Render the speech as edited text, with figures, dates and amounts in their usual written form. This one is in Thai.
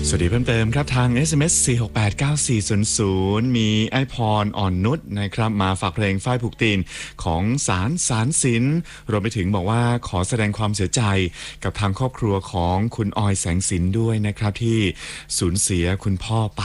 สวัสดีเพิ่มเติมครับทาง SMS 4689400มีไอพรอ่อนนุชนะครับมาฝากเพลงฝ้ายผูกตีนของสารสินรวมไปถึงบอกว่าขอแสดงความเสียใจกับทางครอบครัวของคุณออยแสงสินด้วยนะครับที่สูญเสียคุณพ่อไป